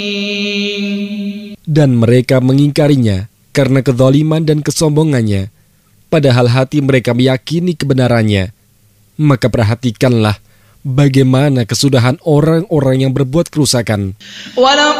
Dan mereka mengingkarinya karena kezaliman dan kesombongannya, padahal hati mereka meyakini kebenarannya. Maka perhatikanlah bagaimana kesudahan orang-orang yang berbuat kerusakan.